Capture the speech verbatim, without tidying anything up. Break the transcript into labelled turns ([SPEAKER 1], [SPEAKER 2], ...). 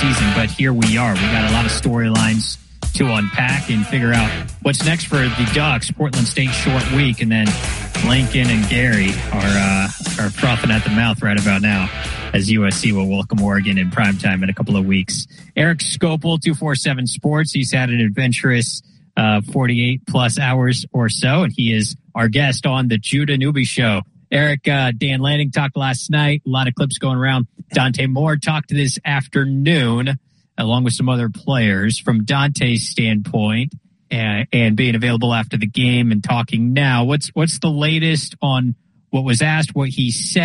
[SPEAKER 1] season, but here we are. We got a lot of storylines to unpack and figure out what's next for the Ducks. Portland State short week, and then Lincoln and Gary are uh, are frothing at the mouth right about now as U S C will welcome Oregon in primetime in a couple of weeks. Eric Skopel, two forty-seven Sports. He's had an adventurous uh, forty-eight plus hours or so, and he is our guest on the Judah Newby Show. Eric, uh, Dan Lanning talked last night. A lot of clips going around. Dante Moore talked this afternoon, along with some other players. From Dante's standpoint, and, and being available after the game and talking now, what's what's the latest on what was asked, what he said?